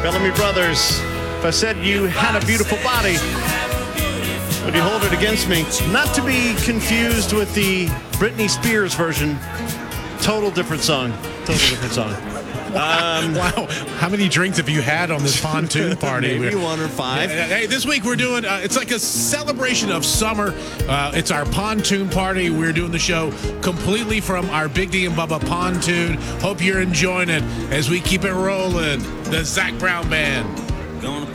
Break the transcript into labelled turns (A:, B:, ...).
A: Bellamy Brothers. If I said you had a beautiful body, would you hold it against me? Not to be confused with the Britney Spears version. Total different song.
B: Wow. How many drinks have you had on this pontoon party?
A: Maybe 1 or 5.
B: Hey, this week we're doing, it's like a celebration of summer. It's our pontoon party. We're doing the show completely from our Big D and Bubba pontoon. Hope you're enjoying it as we keep it rolling. The Zac Brown Band.